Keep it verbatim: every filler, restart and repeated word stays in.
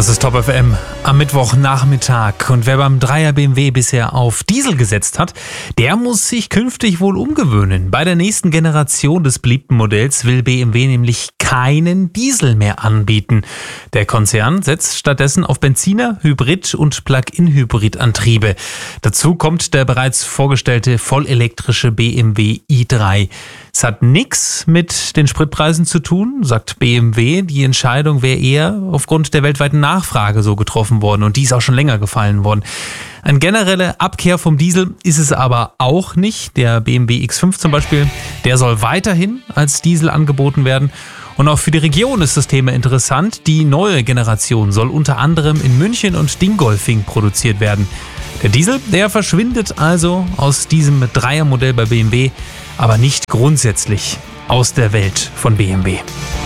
Das ist Top F M am Mittwochnachmittag. Und wer beim Dreier B M W bisher auf Diesel gesetzt hat, der muss sich künftig wohl umgewöhnen. Bei der nächsten Generation des beliebten Modells will B M W nämlich keinen Diesel mehr anbieten. Der Konzern setzt stattdessen auf Benziner, Hybrid- und Plug-in-Hybrid-Antriebe. Dazu kommt der bereits vorgestellte vollelektrische B M W i drei. Es hat nichts mit den Spritpreisen zu tun, sagt B M W. Die Entscheidung wäre eher aufgrund der weltweiten Nachfrage so getroffen worden und die ist auch schon länger gefallen worden. Eine generelle Abkehr vom Diesel ist es aber auch nicht. Der B M W X fünf zum Beispiel, der soll weiterhin als Diesel angeboten werden. Und auch für die Region ist das Thema interessant. Die neue Generation soll unter anderem in München und Dingolfing produziert werden. Der Diesel, der verschwindet also aus diesem Dreiermodell bei B M W, aber nicht grundsätzlich aus der Welt von B M W.